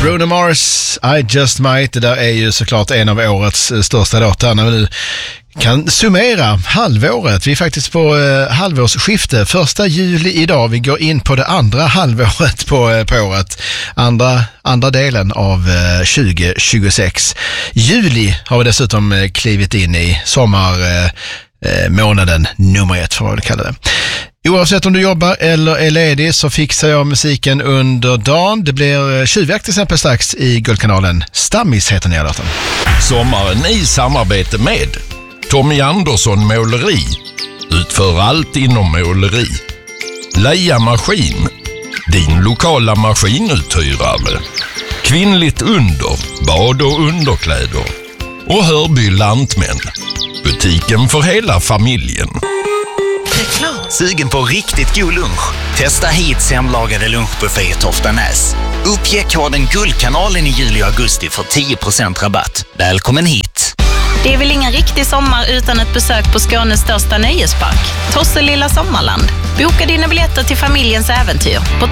Bruno Mars, I Just Might. Det där är ju såklart en av årets största låtar när vi nu kan summera halvåret. Vi är faktiskt på halvårsskifte. 1 juli idag. Vi går in på det andra halvåret på året. Andra delen av 2026. Juli har vi dessutom klivit in i sommarmånaden nummer 1, får man väl kalla det. Oavsett om du jobbar eller är ledig så fixar jag musiken under dagen. Det blir tjuvjakt till exempel strax i Guldkanalen. Stammis heter nya låten. Sommaren i samarbete med Tommy Andersson Måleri. Utför allt inom måleri. Leia Maskin. Din lokala maskinuthyrare. Kvinnligt under. Bad- och underkläder. Och Hörby Lantmän. Butiken för hela familjen. Sugen på riktigt god lunch? Testa hit hemlagade lunchbuffé i Toftanäs. Uppge koden Guldkanalen i juli och augusti för 10% rabatt. Välkommen hit! Det är väl ingen riktig sommar utan ett besök på Skånes största nöjespark, Tosselilla Sommarland. Boka dina biljetter till familjens äventyr på